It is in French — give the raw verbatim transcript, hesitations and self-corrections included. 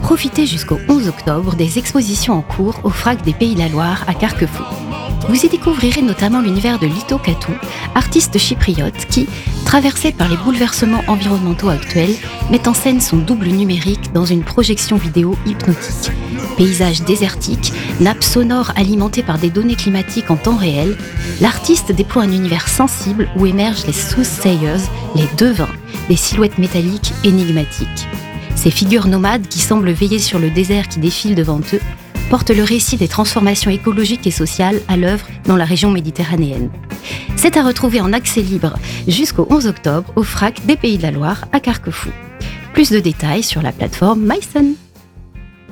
Profitez jusqu'au onze octobre des expositions en cours au Frac des Pays de la Loire à Carquefou. Vous y découvrirez notamment l'univers de Lito Katou, artiste chypriote qui, traversé par les bouleversements environnementaux actuels, met en scène son double numérique dans une projection vidéo hypnotique. Paysages désertiques, nappes sonores alimentées par des données climatiques en temps réel, l'artiste déploie un univers sensible où émergent les soothsayers, les devins, des silhouettes métalliques énigmatiques. Ces figures nomades qui semblent veiller sur le désert qui défile devant eux portent le récit des transformations écologiques et sociales à l'œuvre dans la région méditerranéenne. C'est à retrouver en accès libre jusqu'au onze octobre au Frac des Pays de la Loire à Carquefou. Plus de détails sur la plateforme mySun.